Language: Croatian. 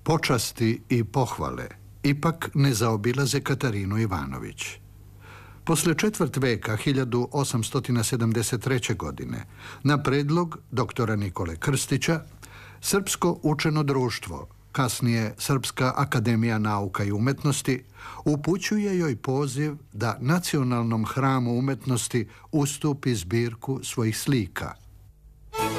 Počasti i pohvale ipak ne zaobilaze Katarinu Ivanović. Posle četvrt veka, 1873. godine, na predlog doktora Nikole Krstića, Srpsko učeno društvo, kasnije Srpska akademija nauka i umetnosti, upućuje joj poziv da Nacionalnom hramu umetnosti ustupi zbirku svojih slika,